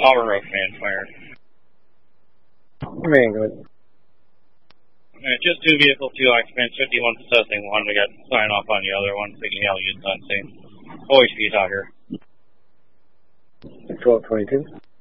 Power Road fan fire. Man, go ahead. Just 2 vehicle, 2 occupants, 51 possessing 1. We got sign off on the other one. Thinking hell, you done same. Always feet out here. 1222.